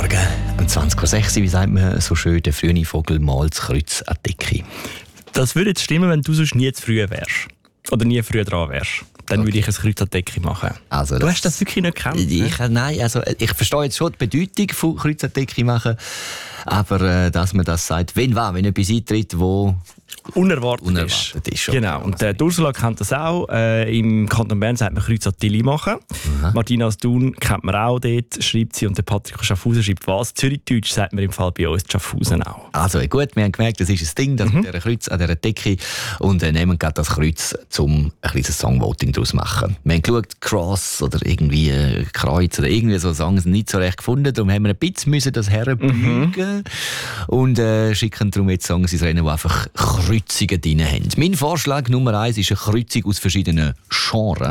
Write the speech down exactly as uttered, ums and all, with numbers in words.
Morgen. Um zwanzig Uhr sechs, wie sagt man so schön, der frühe Vogel malt das Kreuz an die Decke. Das würde jetzt stimmen, wenn du sonst nie zu früh wärst. Oder nie früh dran wärst. Dann okay. würde ich ein Kreuz an die Decke machen. Also du das, hast das wirklich nicht gekannt? Ich, ne? Nein, also ich verstehe jetzt schon die Bedeutung von Kreuz an die Decke machen. Aber äh, dass man das sagt, wenn was, wenn etwas eintritt, wo unerwartet, unerwartet ist. ist genau. Und äh, Ursula kennt das auch. Äh, Im Kanton Bern sagt man Kreuz an die Tilly machen. Mhm. Martina aus Thun kennt man auch dort, schreibt sie. Und der Patrick aus Schaffhausen schreibt was. Zürichdeutsch sagt man im Fall bei uns Schaffhausen auch. Also gut, wir haben gemerkt, das ist ein Ding, das mhm. mit dieser Kreuz an dieser Decke. Und äh, nehmen gerade das Kreuz, um ein kleines Songvoting daraus zu machen. Wir haben geschaut, Cross oder irgendwie äh, Kreuz oder irgendwie so Songs nicht so recht gefunden. Darum haben wir ein bisschen müssen das herbeugen mhm. und äh, schicken darum jetzt Songs ins Rennen, die einfach Kreuzungen drin haben. Mein Vorschlag Nummer eins ist eine Kreuzung aus verschiedenen Genres.